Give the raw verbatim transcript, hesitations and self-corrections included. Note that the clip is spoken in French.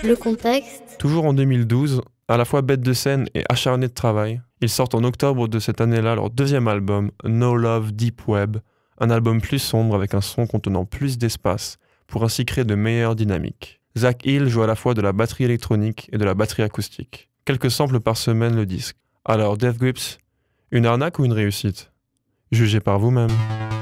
Le contexte. Toujours en deux mille douze, à la fois bête de scène et acharné de travail, ils sortent en octobre de cette année-là leur deuxième album, No Love Deep Web, un album plus sombre avec un son contenant plus d'espace, pour ainsi créer de meilleures dynamiques. Zach Hill joue à la fois de la batterie électronique et de la batterie acoustique. Quelques samples par semaine le disque. Alors Death Grips, une arnaque ou une réussite ? Jugez par vous-même.